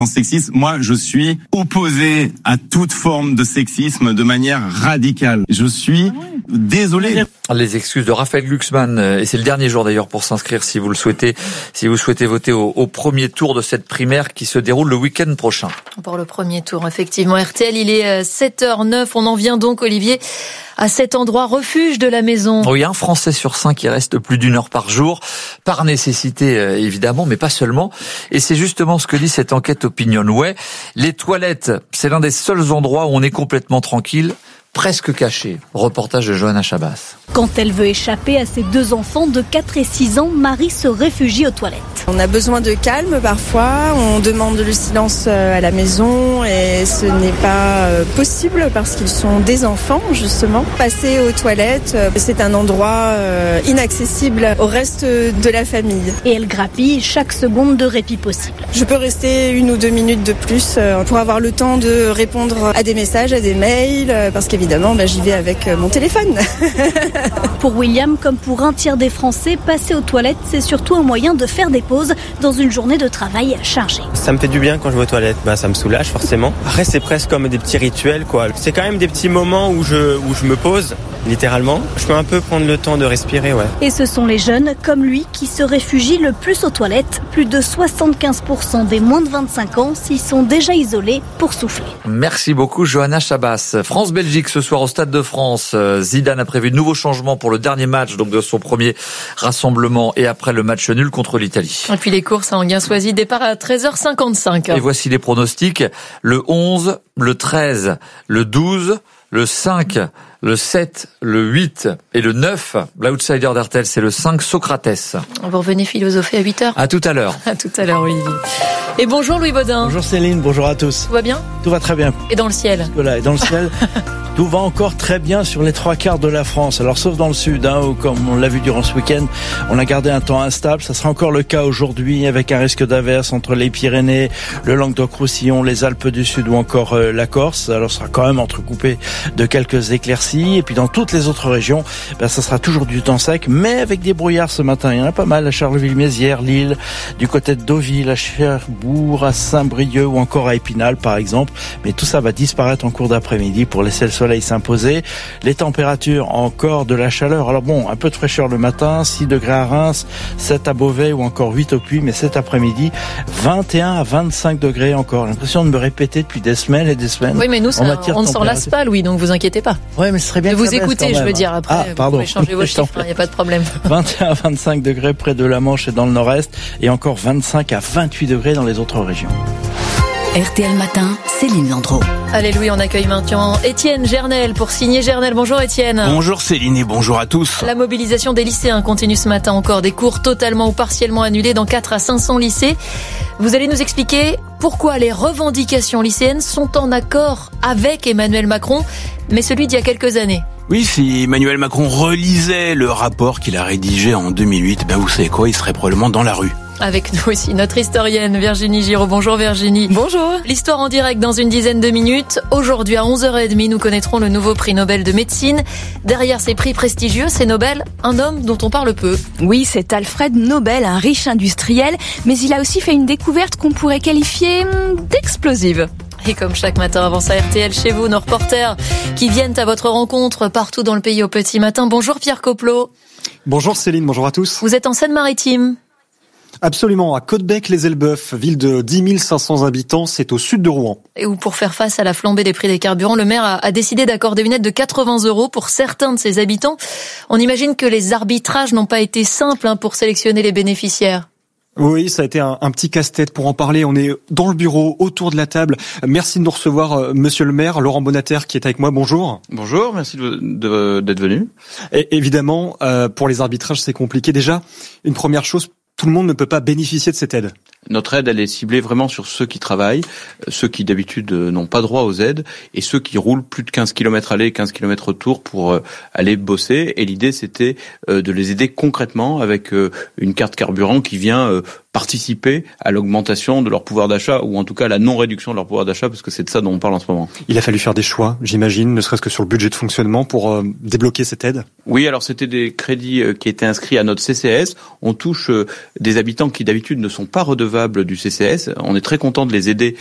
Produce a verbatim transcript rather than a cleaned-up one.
Sexiste, moi je suis opposé à toute forme de sexisme de manière radicale. Je suis désolé. Les excuses de Raphaël Glucksmann, et c'est le dernier jour d'ailleurs pour s'inscrire si vous le souhaitez, si vous souhaitez voter au, au premier tour de cette primaire qui se déroule le week-end prochain. Pour le premier tour, effectivement. R T L, il est sept heures neuf, on en vient donc, Olivier, à cet endroit refuge de la maison. Oui, un Français sur cinq qui reste plus d'une heure par jour, par nécessité évidemment, mais pas seulement. Et c'est justement ce que dit cette enquête Opinionway. Les toilettes, c'est l'un des seuls endroits où on est complètement tranquille, presque caché. Reportage de Johanna Chabas. Quand elle veut échapper à ses deux enfants de quatre et six ans, Marie se réfugie aux toilettes. On a besoin de calme parfois, on demande le silence à la maison et ce n'est pas possible parce qu'ils sont des enfants justement. Passer aux toilettes, c'est un endroit inaccessible au reste de la famille. Et elle grappille chaque seconde de répit possible. Je peux rester une ou deux minutes de plus pour avoir le temps de répondre à des messages, à des mails, parce qu'évidemment bah, j'y vais avec mon téléphone. Pour William, comme pour un tiers des Français, passer aux toilettes, c'est surtout un moyen de faire des pauses dans une journée de travail chargée. Ça me fait du bien quand je vais aux toilettes, bah, ça me soulage forcément. Après c'est presque comme des petits rituels quoi. C'est quand même des petits moments où je, où je me pose, littéralement. Je peux un peu prendre le temps de respirer, ouais. Et ce sont les jeunes, comme lui, qui se réfugient le plus aux toilettes. Plus de soixante-quinze pour cent des moins de vingt-cinq ans s'y sont déjà isolés pour souffler. Merci beaucoup Johanna Chabas. France-Belgique ce soir au Stade de France. Zidane a prévu de nouveaux changements pour le dernier match donc de son premier rassemblement et après le match nul contre l'Italie. Et puis les courses à Anguin-Soisy, départ à treize heures cinquante-cinq. Et voici les pronostics. Le onze, le treize, le douze, le cinq, le sept, le huit et le neuf. L'outsider d'R T L, c'est le cinq, Socrates. Vous revenez philosopher à huit heures. À tout à l'heure. À tout à l'heure, Olivier. Et bonjour Louis Baudin. Bonjour Céline, bonjour à tous. Tout va bien ? Tout va très bien. Et dans le ciel ? Voilà, et dans le ciel, tout va encore très bien sur les trois quarts de la France. Alors sauf dans le sud, hein, où comme on l'a vu durant ce week-end, on a gardé un temps instable. Ça sera encore le cas aujourd'hui avec un risque d'averse entre les Pyrénées, le Languedoc-Roussillon, les Alpes du Sud ou encore euh, la Corse. Alors ce sera quand même entrecoupé de quelques éclaircies. Et puis dans toutes les autres régions, ben, ça sera toujours du temps sec, mais avec des brouillards ce matin. Il y en a pas mal à Charleville-Mézières, Lille, du côté de Deauville, à Cherbourg, à Saint-Brieuc ou encore à Épinal par exemple. Mais tout ça va disparaître en cours d'après-midi pour laisser le soleil s'imposer. Les températures, encore de la chaleur. Alors bon, un peu de fraîcheur le matin, six degrés à Reims, sept à Beauvais ou encore huit au Puy, mais cet après-midi, vingt et un à vingt-cinq degrés encore. J'ai l'impression de me répéter depuis des semaines et des semaines. Oui, mais nous, ça, on ne s'en lasse pas, Louis, donc vous inquiétez pas. Ouais, mais ce serait bien de vous écouter, je veux dire. Après, ah, pardon. vous pouvez changer vos chiffres, il n'y a pas de problème. vingt et un à vingt-cinq degrés près de la Manche et dans le nord-est, et encore vingt-cinq à vingt-huit degrés dans les autres régions. R T L Matin, Céline Landreau. Allez Louis, on accueille maintenant Étienne Gernel pour signer Gernel. Bonjour Étienne. Bonjour Céline et bonjour à tous. La mobilisation des lycéens continue ce matin encore. Des cours totalement ou partiellement annulés dans quatre à cinq cents lycées. Vous allez nous expliquer pourquoi les revendications lycéennes sont en accord avec Emmanuel Macron, mais celui d'il y a quelques années. Oui, si Emmanuel Macron relisait le rapport qu'il a rédigé en deux mille huit, ben vous savez quoi, il serait probablement dans la rue. Avec nous aussi notre historienne Virginie Giraud. Bonjour Virginie. Bonjour. L'histoire en direct dans une dizaine de minutes. Aujourd'hui à onze heures trente, nous connaîtrons le nouveau prix Nobel de médecine. Derrière ces prix prestigieux, ces Nobel, un homme dont on parle peu. Oui, c'est Alfred Nobel, un riche industriel, mais il a aussi fait une découverte qu'on pourrait qualifier d'explosive. Et comme chaque matin avant ça, R T L chez vous, nos reporters qui viennent à votre rencontre partout dans le pays au petit matin. Bonjour Pierre Coplot. Bonjour Céline, bonjour à tous. Vous êtes en Seine-Maritime. Absolument, à Côtebec-les-Elbeuf, ville de dix mille cinq cents habitants, c'est au sud de Rouen. Et où pour faire face à la flambée des prix des carburants, le maire a, a décidé d'accorder une aide de quatre-vingts euros pour certains de ses habitants. On imagine que les arbitrages n'ont pas été simples hein, pour sélectionner les bénéficiaires. Oui, ça a été un, un petit casse-tête pour en parler. On est dans le bureau, autour de la table. Merci de nous recevoir, euh, monsieur le maire, Laurent Bonater, qui est avec moi. Bonjour. Bonjour, merci de, de, d'être venu. Et évidemment, euh, pour les arbitrages, c'est compliqué. Déjà, une première chose, tout le monde ne peut pas bénéficier de cette aide. Notre aide, elle est ciblée vraiment sur ceux qui travaillent, ceux qui d'habitude n'ont pas droit aux aides, et ceux qui roulent plus de quinze kilomètres aller, quinze kilomètres retour pour aller bosser. Et l'idée, c'était de les aider concrètement avec une carte carburant qui vient participer à l'augmentation de leur pouvoir d'achat, ou en tout cas à la non-réduction de leur pouvoir d'achat, parce que c'est de ça dont on parle en ce moment. Il a fallu faire des choix, j'imagine, ne serait-ce que sur le budget de fonctionnement pour euh, débloquer cette aide. Oui, alors c'était des crédits qui étaient inscrits à notre C C S. On touche des habitants qui d'habitude ne sont pas redevables redevables du C C S. On est très content de les aider